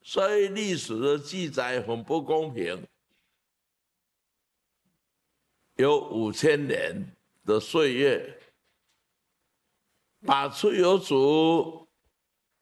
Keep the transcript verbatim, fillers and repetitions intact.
所以历史的记载很不公平。有五千年的岁月，把出有主